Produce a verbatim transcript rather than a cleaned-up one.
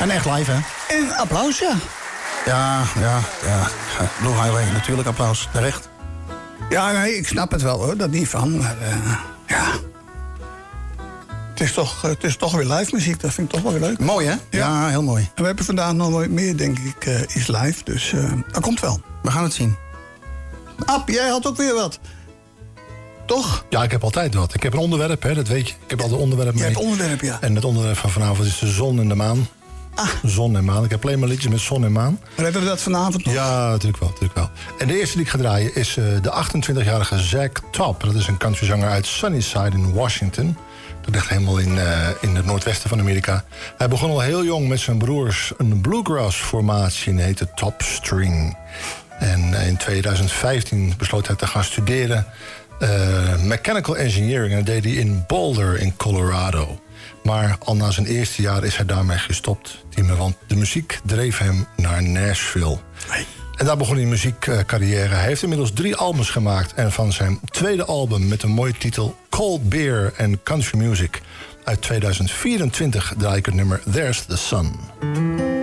En echt live, hè? En applaus, ja. Ja, ja, ja. Blue Highway, natuurlijk applaus. Terecht. Ja, nee, ik snap het wel, hoor. Dat niet van. Maar, uh, ja... Het is, toch, het is toch weer live muziek, dat vind ik toch wel weer leuk. Mooi, hè? Ja, ja, heel mooi. En we hebben vandaag nog meer, denk ik, uh, is live. Dus uh, dat komt wel. We gaan het zien. Ab, jij had ook weer wat. Toch? Ja, ik heb altijd wat. Ik heb een onderwerp, hè, dat weet je. Ik heb altijd een onderwerp mee. Je hebt onderwerp, ja. En het onderwerp van vanavond is de zon en de maan. Ah. Zon en maan. Ik heb alleen maar liedjes met zon en maan. Maar hebben we dat vanavond nog? Ja, natuurlijk wel, natuurlijk wel. En de eerste die ik ga draaien is uh, de achtentwintigjarige Zach Top. Dat is een countryzanger uit Sunnyside in Washington. Dat ligt helemaal in, uh, in het noordwesten van Amerika. Hij begon al heel jong met zijn broers een bluegrass-formatie en heette Top String. En uh, in tweeduizend vijftien besloot hij te gaan studeren uh, mechanical engineering. En dat deed hij in Boulder in Colorado. Maar al na zijn eerste jaar is hij daarmee gestopt. Want de muziek dreef hem naar Nashville. Hey. En daar begon hij een muziekcarrière. Hij heeft inmiddels drie albums gemaakt. En van zijn tweede album met een mooie titel Cold Beer and Country Music uit tweeduizend vierentwintig draai ik het nummer There's the Sun.